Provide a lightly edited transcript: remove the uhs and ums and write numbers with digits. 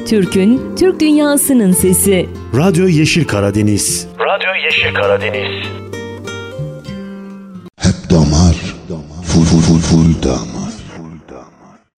Türk'ün, Türk dünyasının sesi. Radyo Yeşil Karadeniz. Radyo Yeşil Karadeniz. Hep damar, full dam.